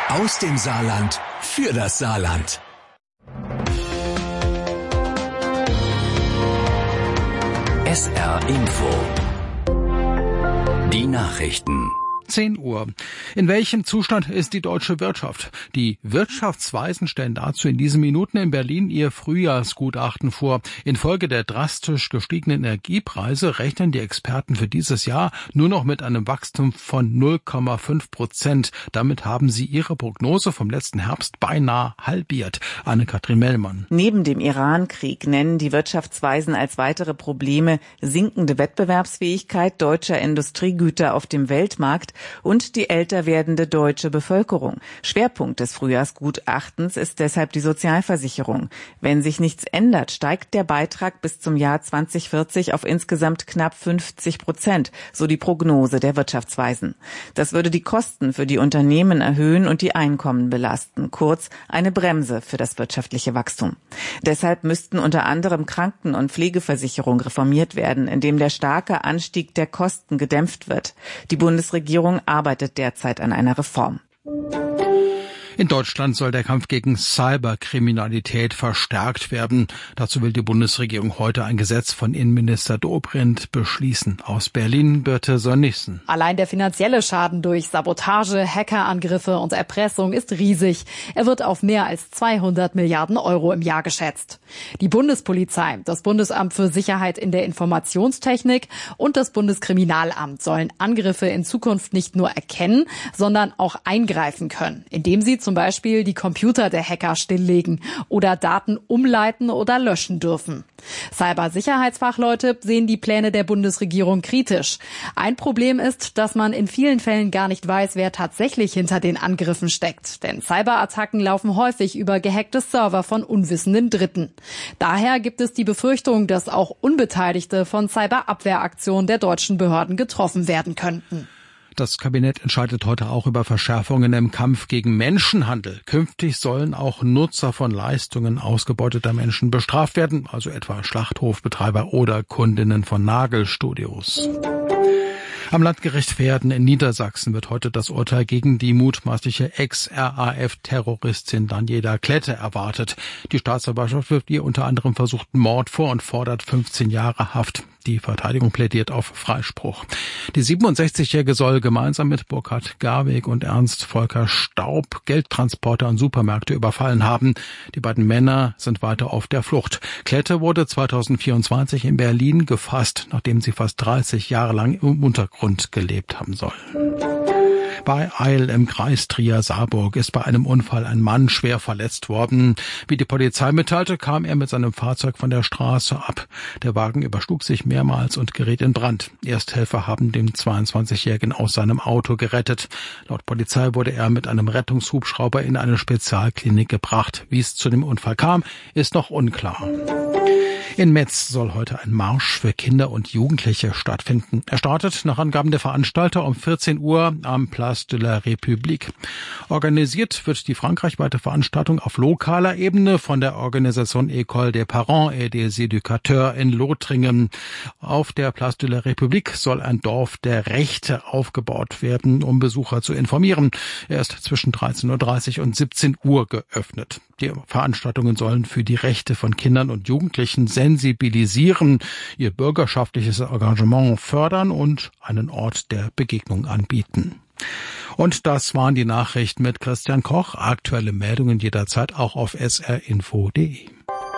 Aus dem Saarland für das Saarland. SR Info. Die Nachrichten. 10 Uhr. In welchem Zustand ist die deutsche Wirtschaft? Die Wirtschaftsweisen stellen dazu in diesen Minuten in Berlin ihr Frühjahrsgutachten vor. Infolge der drastisch gestiegenen Energiepreise rechnen die Experten für dieses Jahr nur noch mit einem Wachstum von 0,5%. Damit haben sie ihre Prognose vom letzten Herbst beinahe halbiert. Anne-Kathrin Mellmann. Neben dem Iran-Krieg nennen die Wirtschaftsweisen als weitere Probleme sinkende Wettbewerbsfähigkeit deutscher Industriegüter auf dem Weltmarkt und die älter werdende deutsche Bevölkerung. Schwerpunkt des Frühjahrsgutachtens ist deshalb die Sozialversicherung. Wenn sich nichts ändert, steigt der Beitrag bis zum Jahr 2040 auf insgesamt knapp 50%, so die Prognose der Wirtschaftsweisen. Das würde die Kosten für die Unternehmen erhöhen und die Einkommen belasten. Kurz, eine Bremse für das wirtschaftliche Wachstum. Deshalb müssten unter anderem Kranken- und Pflegeversicherung reformiert werden, indem der starke Anstieg der Kosten gedämpft wird. Die Bundesregierung arbeitet derzeit an einer Reform. In Deutschland soll der Kampf gegen Cyberkriminalität verstärkt werden. Dazu will die Bundesregierung heute ein Gesetz von Innenminister Dobrindt beschließen. Aus Berlin, Birte Sönnigsen. Allein der finanzielle Schaden durch Sabotage, Hackerangriffe und Erpressung ist riesig. Er wird auf mehr als 200 Milliarden Euro im Jahr geschätzt. Die Bundespolizei, das Bundesamt für Sicherheit in der Informationstechnik und das Bundeskriminalamt sollen Angriffe in Zukunft nicht nur erkennen, sondern auch eingreifen können, indem sie zum Beispiel die Computer der Hacker stilllegen oder Daten umleiten oder löschen dürfen. Cybersicherheitsfachleute sehen die Pläne der Bundesregierung kritisch. Ein Problem ist, dass man in vielen Fällen gar nicht weiß, wer tatsächlich hinter den Angriffen steckt. Denn Cyberattacken laufen häufig über gehackte Server von unwissenden Dritten. Daher gibt es die Befürchtung, dass auch Unbeteiligte von Cyberabwehraktionen der deutschen Behörden getroffen werden könnten. Das Kabinett entscheidet heute auch über Verschärfungen im Kampf gegen Menschenhandel. Künftig sollen auch Nutzer von Leistungen ausgebeuteter Menschen bestraft werden, also etwa Schlachthofbetreiber oder Kundinnen von Nagelstudios. Am Landgericht Verden in Niedersachsen wird heute das Urteil gegen die mutmaßliche Ex-RAF-Terroristin Daniela Klette erwartet. Die Staatsanwaltschaft wirft ihr unter anderem versuchten Mord vor und fordert 15 Jahre Haft. Die Verteidigung plädiert auf Freispruch. Die 67-Jährige soll gemeinsam mit Burkhard Garweg und Ernst Volker Staub Geldtransporter und Supermärkte überfallen haben. Die beiden Männer sind weiter auf der Flucht. Klette wurde 2024 in Berlin gefasst, nachdem sie fast 30 Jahre lang im Untergrund gelebt haben soll. Bei Eil im Kreis Trier-Saarburg ist bei einem Unfall ein Mann schwer verletzt worden. Wie die Polizei mitteilte, kam er mit seinem Fahrzeug von der Straße ab. Der Wagen überschlug sich mehrmals und geriet in Brand. Ersthelfer haben den 22-Jährigen aus seinem Auto gerettet. Laut Polizei wurde er mit einem Rettungshubschrauber in eine Spezialklinik gebracht. Wie es zu dem Unfall kam, ist noch unklar. In Metz soll heute ein Marsch für Kinder und Jugendliche stattfinden. Er startet nach Angaben der Veranstalter um 14 Uhr am Place de la République. Organisiert wird die frankreichweite Veranstaltung auf lokaler Ebene von der Organisation École des Parents et des Éducateurs in Lothringen. Auf der Place de la République soll ein Dorf der Rechte aufgebaut werden, um Besucher zu informieren. Er ist zwischen 13:30 und 17 Uhr geöffnet. Die Veranstaltungen sollen für die Rechte von Kindern und Jugendlichen sensibilisieren, ihr bürgerschaftliches Engagement fördern und einen Ort der Begegnung anbieten. Und das waren die Nachrichten mit Christian Koch. Aktuelle Meldungen jederzeit auch auf srinfo.de.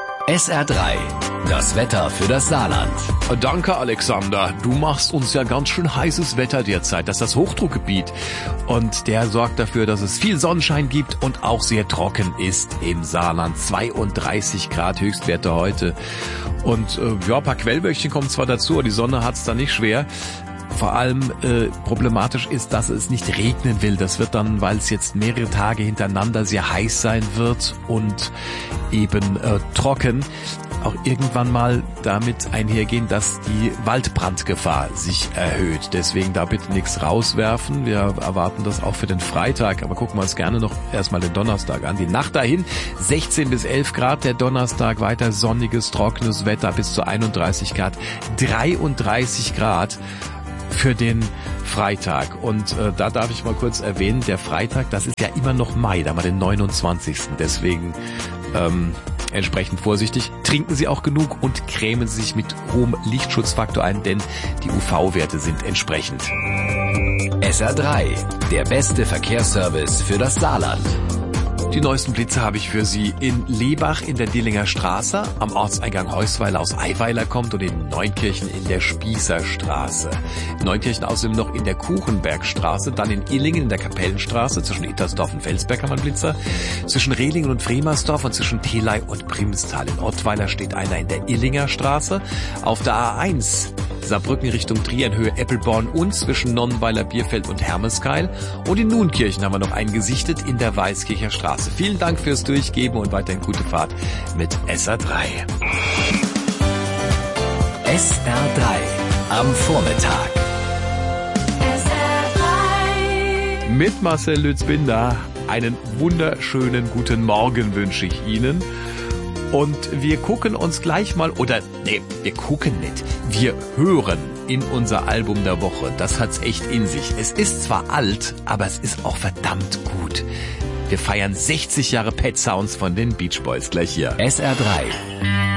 SR3, das Wetter für das Saarland. Danke, Alexander. Du machst uns ja ganz schön heißes Wetter derzeit. Das ist das Hochdruckgebiet. Und der sorgt dafür, dass es viel Sonnenschein gibt und auch sehr trocken ist im Saarland. 32 Grad Höchstwerte heute. Und ein paar Quellwölkchen kommen zwar dazu, aber die Sonne hat's da nicht schwer. Vor allem problematisch ist, dass es nicht regnen will. Das wird dann, weil es jetzt mehrere Tage hintereinander sehr heiß sein wird und eben trocken, auch irgendwann mal damit einhergehen, dass die Waldbrandgefahr sich erhöht. Deswegen da bitte nichts rauswerfen. Wir erwarten das auch für den Freitag, aber gucken wir uns gerne noch erstmal den Donnerstag an. Die Nacht dahin 16 bis 11 Grad, der Donnerstag weiter sonniges, trockenes Wetter bis zu 31 Grad, 33 Grad für den Freitag. Und da darf ich mal kurz erwähnen, der Freitag, das ist ja immer noch Mai, da haben wir den 29. Deswegen entsprechend vorsichtig. Trinken Sie auch genug und cremen Sie sich mit hohem Lichtschutzfaktor ein, denn die UV-Werte sind entsprechend. SR3, der beste Verkehrsservice für das Saarland. Die neuesten Blitze habe ich für Sie in Lebach in der Dillinger Straße, am Ortseingang Heusweiler aus Eiweiler kommt und in Neunkirchen in der Spießerstraße. In Neunkirchen außerdem noch in der Kuchenbergstraße, dann in Illingen in der Kapellenstraße, zwischen Ittersdorf und Felsberg haben wir einen Blitzer, zwischen Rehlingen und Fremersdorf und zwischen Telei und Primstal. In Ottweiler steht einer in der Illinger Straße, auf der A1 Saarbrücken Richtung Trier in Höhe Eppelborn und zwischen Nonnenweiler, Bierfeld und Hermeskeil. Und in Nuenkirchen haben wir noch einen gesichtet in der Weißkircher Straße. Vielen Dank fürs Durchgeben und weiterhin gute Fahrt mit SR3. SR3 am Vormittag. SR3. Mit Marcel Lütz-Binder einen wunderschönen guten Morgen wünsche ich Ihnen. Und wir gucken uns gleich mal, wir gucken nicht, wir hören in unser Album der Woche. Das hat's echt in sich. Es ist zwar alt, aber es ist auch verdammt gut. Wir feiern 60 Jahre Pet Sounds von den Beach Boys gleich hier. SR3.